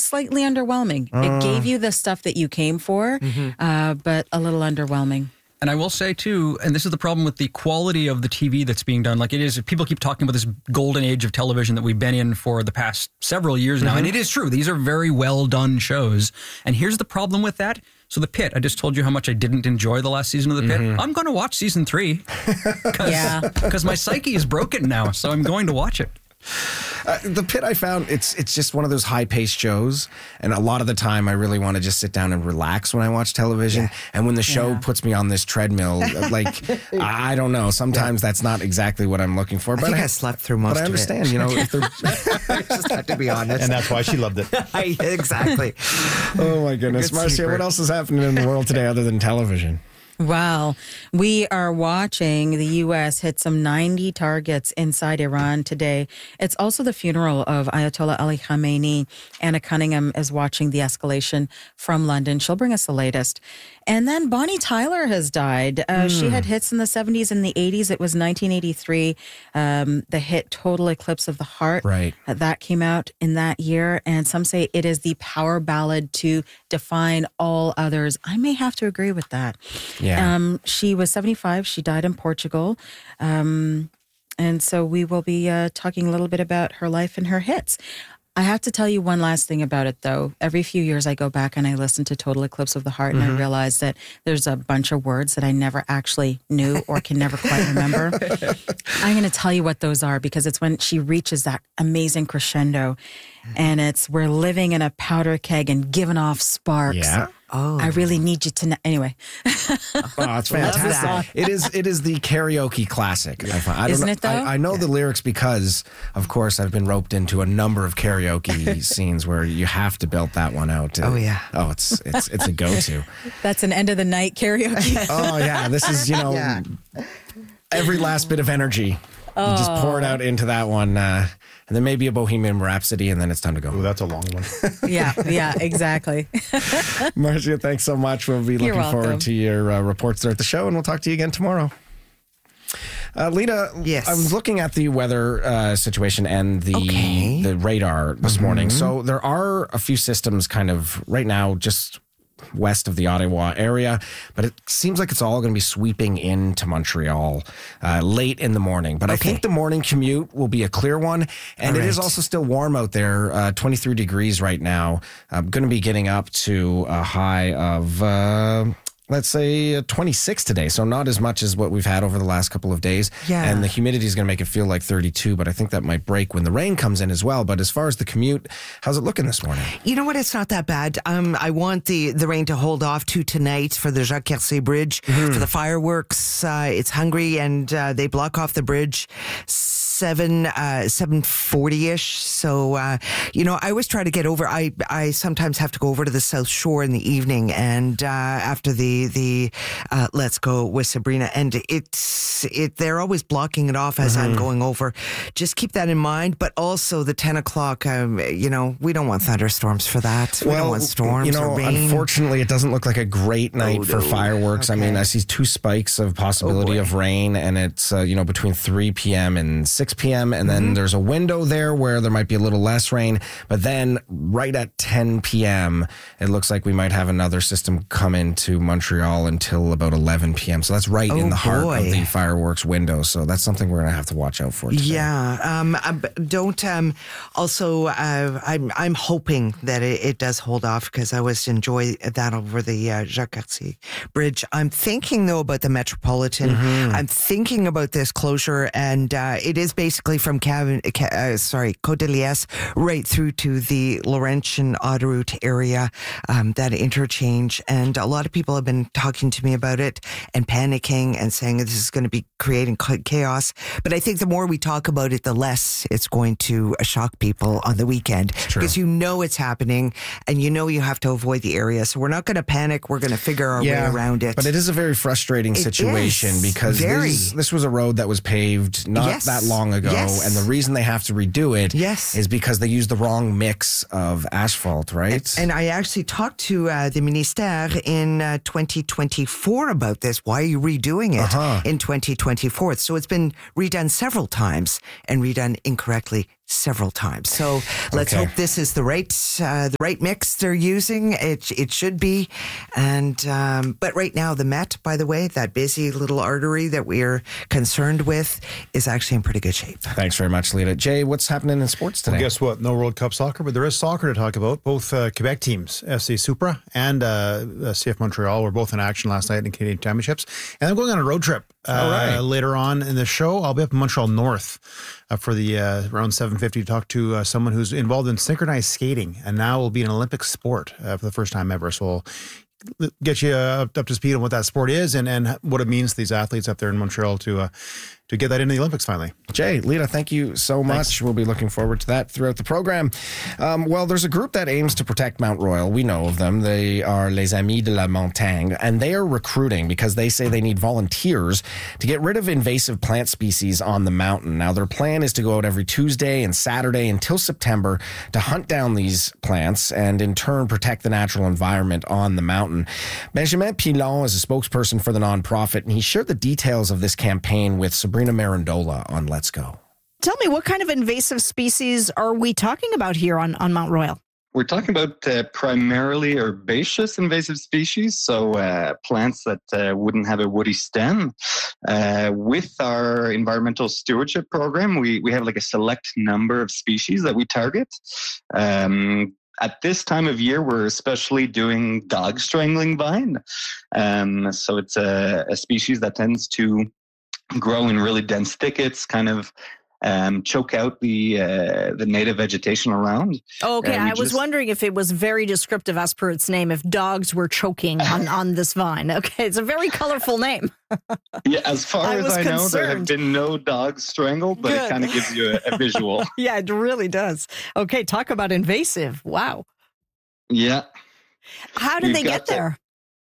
slightly underwhelming. It gave you the stuff that you came for, but a little underwhelming. And I will say, too, and this is the problem with the quality of the TV that's being done. Like, it is, people keep talking about this golden age of television that we've been in for the past several years now. And it is true. These are very well done shows. And here's the problem with that. So The Pit, I just told you how much I didn't enjoy the last season of The Pit. I'm going to watch season 3 because my psyche is broken now. So I'm going to watch it. The Pit, I found it's just one of those high-paced shows, and a lot of the time I really want to just sit down and relax when I watch television. And when the show puts me on this treadmill, like, I don't know, sometimes that's not exactly what I'm looking for. I think I slept through most of it. But I understand, you know, if they're I just have to be honest. And that's why she loved it. Exactly. Oh my goodness. Marcia, what else is happening in the world today other than television? Well, we are watching the U.S. hit some 90 targets inside Iran today. It's also the funeral of Ayatollah Ali Khamenei. Anna Cunningham is watching the escalation from London. She'll bring us the latest. And then Bonnie Tyler has died. She had hits in the 70s and the 80s. It was 1983. The hit Total Eclipse of the Heart. Right. That came out in that year. And some say it is the power ballad to define all others. I may have to agree with that. Yeah. She was 75. She died in Portugal. And so we will be talking a little bit about her life and her hits. I have to tell you one last thing about it, though. Every few years I go back and I listen to Total Eclipse of the Heart, and I realize that there's a bunch of words that I never actually knew or can never quite remember. I'm going to tell you what those are, because it's when she reaches that amazing crescendo, and it's, we're living in a powder keg and giving off sparks. Yeah. Oh, I really need you to know. Anyway. Oh, it's fantastic. It is the karaoke classic. I find. I Isn't don't it, though? I know the lyrics because, of course, I've been roped into a number of karaoke scenes where you have to belt that one out. Oh, yeah. Oh, it's a go-to. That's an end of the night karaoke. Oh, yeah. This is, every last bit of energy. You just pour it out into that one. And then maybe a Bohemian Rhapsody, and then it's time to go. Oh, that's a long one. Yeah, exactly. Marcia, thanks so much. We'll be looking forward to your reports there at the show, and we'll talk to you again tomorrow. Lita, yes. I was looking at the weather situation and the radar this morning. So there are a few systems kind of right now just west of the Ottawa area, but it seems like it's all going to be sweeping into Montreal late in the morning. But I think the morning commute will be a clear one, and it is also still warm out there, 23 degrees right now. I'm going to be getting up to a high of... let's say 26 today, so not as much as what we've had over the last couple of days. Yeah. And the humidity is going to make it feel like 32, but I think that might break when the rain comes in as well. But as far as the commute, how's it looking this morning? You know what? It's not that bad. I want the rain to hold off to tonight for the Jacques Cartier Bridge, for the fireworks. It's hungry, and they block off the bridge 7:40ish. So, I always try to get over. I sometimes have to go over to the South Shore in the evening, and after the Let's Go with Sabrina, and they're always blocking it off as I'm going over. Just keep that in mind. But also the 10 o'clock, we don't want thunderstorms for that. We don't want storms or rain. Unfortunately, it doesn't look like a great night for fireworks. Okay. I mean, I see 2 spikes of possibility of rain, and it's, between 3 p.m. and 6 p.m. And then there's a window there where there might be a little less rain. But then right at 10 p.m., it looks like we might have another system come into Montreal until about 11 p.m. So that's right in the heart of the fireworks window. So that's something we're going to have to watch out for today. Yeah. I'm hoping that it does hold off, because I always enjoy that over the Jacques Cartier Bridge. I'm thinking, though, about the Metropolitan. I'm thinking about this closure, and it is basically from Côte de Liesse right through to the Laurentian Autoroute area, that interchange. And a lot of people have been talking to me about it and panicking and saying this is going to be creating chaos. But I think the more we talk about it, the less it's going to shock people on the weekend, because it's happening, and you have to avoid the area. So we're not going to panic. We're going to figure our way around it. But it is a very frustrating situation, because this was a road that was paved not that long ago, and the reason they have to redo it is because they used the wrong mix of asphalt, right? And I actually talked to the Ministère in 2024 about this. Why are you redoing it in 2024? So it's been redone several times and redone incorrectly several times. So let's hope this is the right mix they're using. It should be. And but right now, the Met, by the way, that busy little artery that we're concerned with, is actually in pretty good shape. Thanks very much, Lita. Jay, what's happening in sports today? Well, guess what? No World Cup soccer, but there is soccer to talk about. Both Quebec teams, FC Supra and CF Montreal, were both in action last night in Canadian Championships. And I'm going on a road trip later on in the show. I'll be up in Montreal North for the around 7:50 to talk to someone who's involved in synchronized skating and now will be an Olympic sport for the first time ever. So we'll get you up to speed on what that sport is and what it means to these athletes up there in Montreal to get that into the Olympics finally. Jay, Lita, thank you so much. Thanks. We'll be looking forward to that throughout the program. Well, there's a group that aims to protect Mount Royal. We know of them. They are Les Amis de la Montagne, and they are recruiting because they say they need volunteers to get rid of invasive plant species on the mountain. Now, their plan is to go out every Tuesday and Saturday until September to hunt down these plants and in turn protect the natural environment on the mountain. Benjamin Pilon is a spokesperson for the nonprofit, and he shared the details of this campaign with Sabrina Marandola on Let's Go. Tell me, what kind of invasive species are we talking about here on Mount Royal? We're talking about primarily herbaceous invasive species, so plants that wouldn't have a woody stem. With our environmental stewardship program, we have like a select number of species that we target. At this time of year, we're especially doing dog strangling vine. So it's a species that tends to grow in really dense thickets, kind of choke out the native vegetation around. Okay, I was wondering if it was very descriptive as per its name, if dogs were choking on this vine. Okay, it's a very colorful name. Yeah, as far as I know, there have been no dogs strangled, but it kind of gives you a visual. Yeah, it really does. Okay, talk about invasive. Wow. Yeah. How did they get there?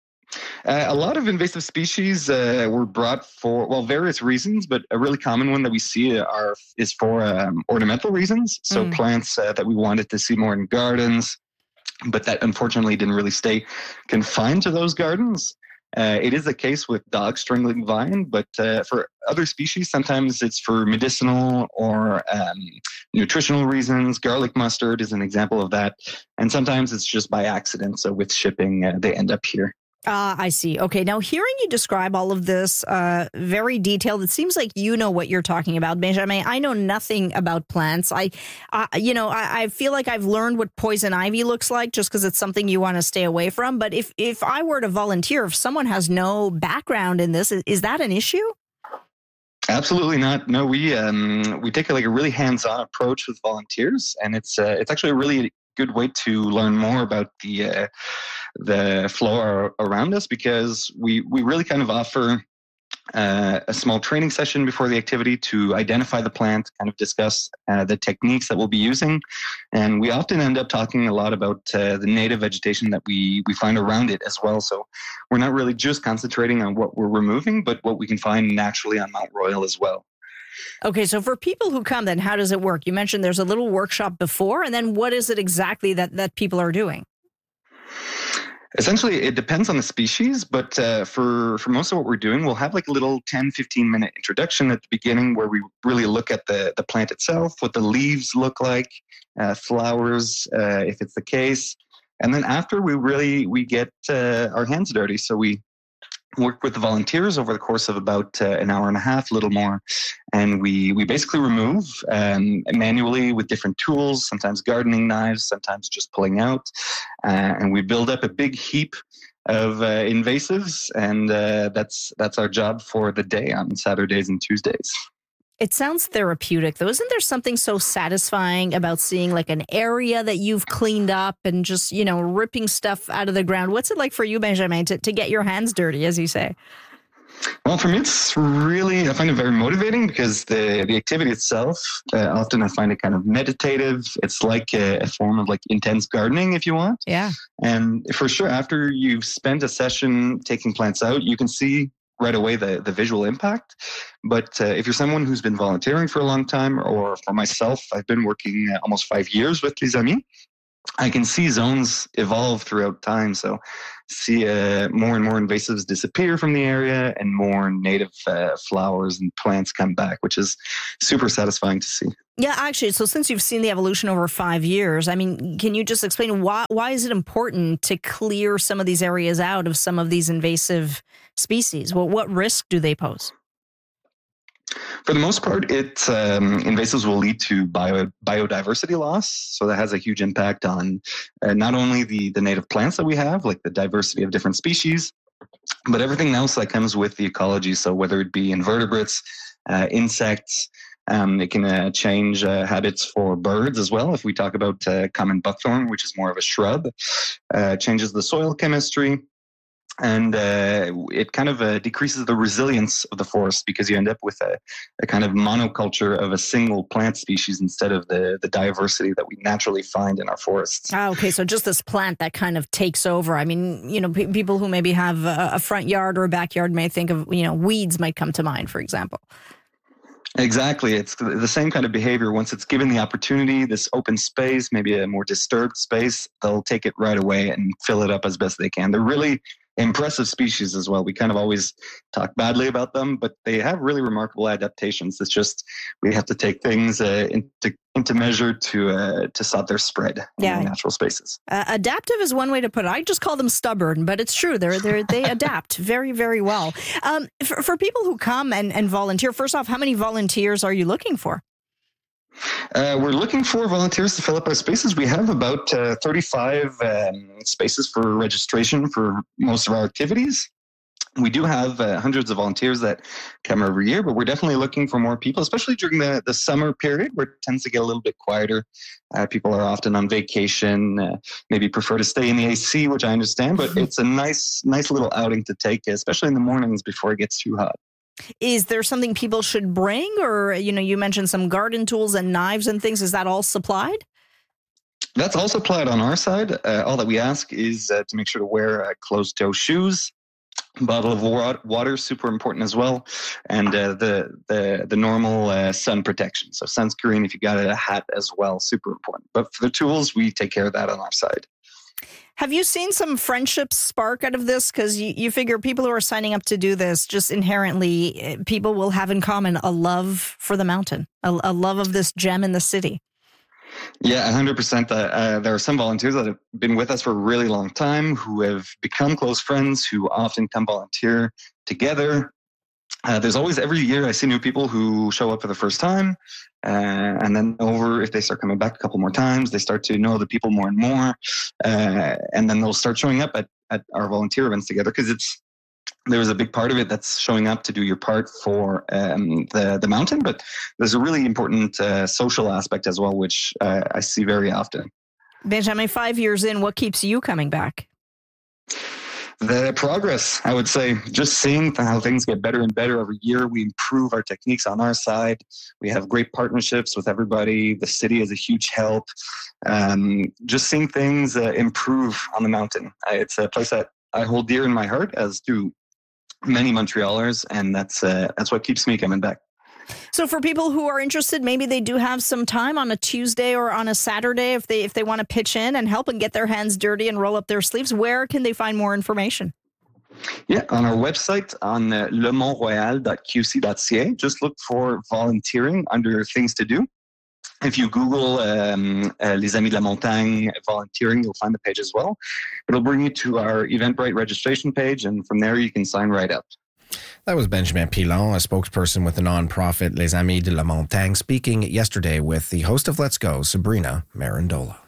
A lot of invasive species were brought for, various reasons, but a really common one that we see is for ornamental reasons. So plants that we wanted to see more in gardens, but that unfortunately didn't really stay confined to those gardens. It is the case with dog strangling vine, but for other species, sometimes it's for medicinal or nutritional reasons. Garlic mustard is an example of that. And sometimes it's just by accident. So with shipping, they end up here. I see. Okay. Now, hearing you describe all of this very detailed, it seems like you know what you're talking about, Benjamin. I know nothing about plants. I feel like I've learned what poison ivy looks like just because it's something you want to stay away from. But if I were to volunteer, if someone has no background in this, is that an issue? Absolutely not. No, we take a really hands-on approach with volunteers, and it's actually a really good way to learn more about the flora around us, because we really kind of offer a small training session before the activity to identify the plant, kind of discuss the techniques that we'll be using. And we often end up talking a lot about the native vegetation that we find around it as well. So we're not really just concentrating on what we're removing, but what we can find naturally on Mount Royal as well. Okay, so for people who come, then how does it work? You mentioned there's a little workshop before, and then what is it exactly that people are doing? Essentially, it depends on the species, but for most of what we're doing, we'll have like a little 10, 15-minute introduction at the beginning where we really look at the plant itself, what the leaves look like, flowers, if it's the case. And then after, we get our hands dirty. So we work with the volunteers over the course of about an hour and a half, a little more. And we basically remove manually with different tools, sometimes gardening knives, sometimes just pulling out. And we build up a big heap of invasives. And that's our job for the day on Saturdays and Tuesdays. It sounds therapeutic, though. Isn't there something so satisfying about seeing like an area that you've cleaned up and just, ripping stuff out of the ground? What's it like for you, Benjamin, to get your hands dirty, as you say? Well, for me, it's really, I find it very motivating because the activity itself, often I find it kind of meditative. It's like a form of like intense gardening, if you want. Yeah. And for sure, after you've spent a session taking plants out, you can see right away the visual impact. But if you're someone who's been volunteering for a long time, or for myself, I've been working almost 5 years with Les Amis. I can see zones evolve throughout time. So see more and more invasives disappear from the area and more native flowers and plants come back, which is super satisfying to see. Yeah, actually, so since you've seen the evolution over 5 years, I mean, can you just explain why is it important to clear some of these areas out of some of these invasive species? Well, what risk do they pose? For the most part, invasives will lead to biodiversity loss. So that has a huge impact on not only the native plants that we have, like the diversity of different species, but everything else that comes with the ecology. So whether it be invertebrates, insects, it can change habits for birds as well. If we talk about common buckthorn, which is more of a shrub, changes the soil chemistry. And it kind of decreases the resilience of the forest because you end up with a kind of monoculture of a single plant species instead of the diversity that we naturally find in our forests. Ah, okay, so just this plant that kind of takes over. I mean, you know, people who maybe have a front yard or a backyard may think of, you know, weeds might come to mind, for example. Exactly. It's the same kind of behavior. Once it's given the opportunity, this open space, maybe a more disturbed space, they'll take it right away and fill it up as best they can. They're really impressive species as well. We kind of always talk badly about them, but they have really remarkable adaptations. It's just we have to take things into measure to stop their spread in natural spaces. Adaptive is one way to put it. I just call them stubborn, but it's true. They adapt very, very well. For people who come and volunteer, first off, how many volunteers are you looking for? We're looking for volunteers to fill up our spaces. We have about 35 spaces for registration for most of our activities. We do have hundreds of volunteers that come every year, but we're definitely looking for more people, especially during the summer period where it tends to get a little bit quieter. People are often on vacation, maybe prefer to stay in the AC, which I understand, but it's a nice little outing to take, especially in the mornings before it gets too hot. Is there something people should bring? Or, you know, you mentioned some garden tools and knives and things. Is that all supplied? That's all supplied on our side. All that we ask is to make sure to wear closed-toe shoes. Bottle of water, super important as well. And the normal sun protection. So sunscreen, if you got a hat as well, super important. But for the tools, we take care of that on our side. Have you seen some friendships spark out of this? Because you figure people who are signing up to do this, just inherently, people will have in common a love for the mountain, a love of this gem in the city. Yeah, 100%. There are some volunteers that have been with us for a really long time who have become close friends, who often come volunteer together. There's always, every year, I see new people who show up for the first time. And then if they start coming back a couple more times, they start to know the people more and more. And then they'll start showing up at our volunteer events together because there's a big part of it that's showing up to do your part for the mountain. But there's a really important social aspect as well, which I see very often. Benjamin, 5 years in, what keeps you coming back? The progress, I would say, just seeing how things get better and better every year. We improve our techniques on our side. We have great partnerships with everybody. The city is a huge help. Just seeing things improve on the mountain. It's a place that I hold dear in my heart, as do many Montrealers, and that's what keeps me coming back. So for people who are interested, maybe they do have some time on a Tuesday or on a Saturday if they want to pitch in and help and get their hands dirty and roll up their sleeves. Where can they find more information? Yeah, on our website on lemontroyal.qc.ca. Just look for volunteering under things to do. If you Google Les Amis de la Montagne volunteering, you'll find the page as well. It'll bring you to our Eventbrite registration page, and from there you can sign right up. That was Benjamin Pilon, a spokesperson with the nonprofit Les Amis de la Montagne, speaking yesterday with the host of Let's Go, Sabrina Marandola.